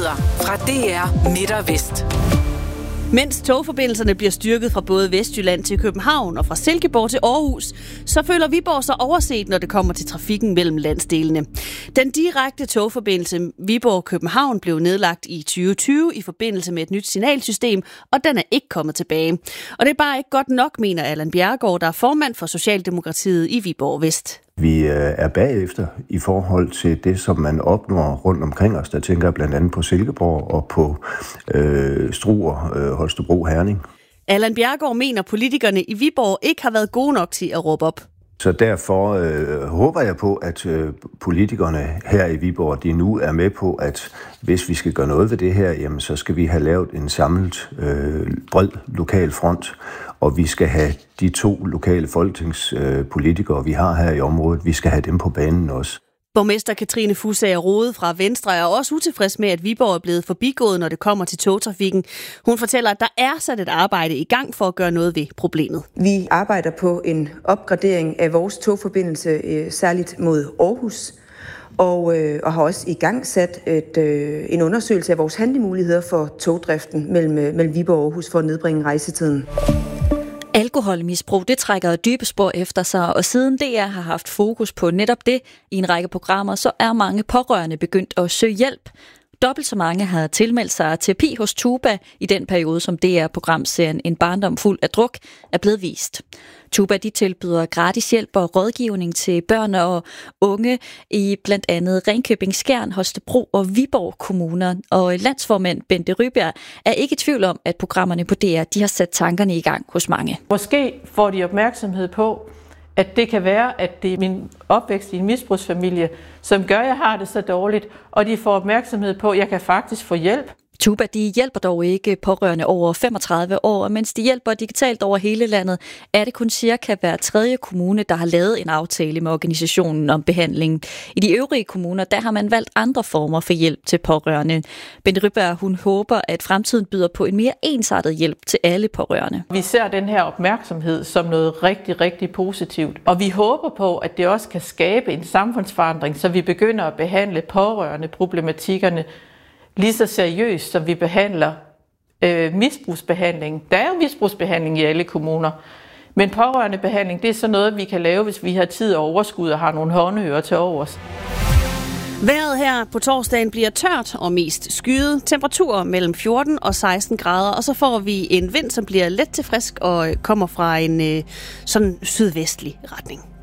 Nyheder fra DR Midt og Vest. Mens togforbindelserne bliver styrket fra både Vestjylland til København og fra Silkeborg til Aarhus, så føler Viborg sig overset, når det kommer til trafikken mellem landsdelene. Den direkte togforbindelse Viborg-København blev nedlagt i 2020 i forbindelse med et nyt signalsystem, og den er ikke kommet tilbage. Og det er bare ikke godt nok, mener Allan Bjerregaard, der er formand for Socialdemokratiet i Viborg Vest. Vi er bagefter i forhold til det, som man opnår rundt omkring os. Der tænker jeg blandt andet på Silkeborg og på Struer, Holstebro, Herning. Allan Bjerregaard mener, politikerne i Viborg ikke har været gode nok til at råbe op. Så derfor håber jeg på, at politikerne her i Viborg, de nu er med på, at hvis vi skal gøre noget ved det her, jamen, så skal vi have lavet en samlet bred lokal front, og vi skal have de 2 lokale folketingspolitikere, vi har her i området, vi skal have dem på banen også. Borgmester Katrine Fusager Rode fra Venstre er også utilfreds med, at Viborg er blevet forbigået, når det kommer til togtrafikken. Hun fortæller, at der er sat et arbejde i gang for at gøre noget ved problemet. Vi arbejder på en opgradering af vores togforbindelse, særligt mod Aarhus, og har også i gang sat en undersøgelse af vores handlemuligheder for togdriften mellem Viborg og Aarhus for at nedbringe rejsetiden. Alkoholmisbrug, det trækker dybe spor efter sig, og siden DR har haft fokus på netop det i en række programmer, så er mange pårørende begyndt at søge hjælp. Dobbelt så mange har tilmeldt sig terapi hos Tuba i den periode, som DR-programserien En barndom fuld af druk er blevet vist. Tuba, de tilbyder gratis hjælp og rådgivning til børn og unge i blandt andet Ringkøbing, Skjern, Holstebro og Viborg kommuner. Og landsformand Bente Rybjerg er ikke i tvivl om, at programmerne på DR, de har sat tankerne i gang hos mange. Måske får de opmærksomhed på, at det kan være, at det er min opvækst i en misbrugsfamilie, som gør, at jeg har det så dårligt, og de får opmærksomhed på, at jeg kan faktisk få hjælp. Tuba, de hjælper dog ikke pårørende over 35 år, og mens de hjælper digitalt over hele landet, er det kun cirka hver 3. kommune, der har lavet en aftale med organisationen om behandling. I de øvrige kommuner, der har man valgt andre former for hjælp til pårørende. Bente Rybjerg, hun håber, at fremtiden byder på en mere ensartet hjælp til alle pårørende. Vi ser den her opmærksomhed som noget rigtig, rigtig positivt, og vi håber på, at det også kan skabe en samfundsforandring, så vi begynder at behandle pårørende problematikkerne lige så seriøst, som vi behandler misbrugsbehandling. Der er jo misbrugsbehandling i alle kommuner, men pårørendebehandling, det er så noget, vi kan lave, hvis vi har tid og overskud og har nogle håndører til overs. Vejret her på torsdagen bliver tørt og mest skyet. Temperaturer mellem 14 og 16 grader, og så får vi en vind, som bliver let til frisk og kommer fra en sådan sydvestlig retning.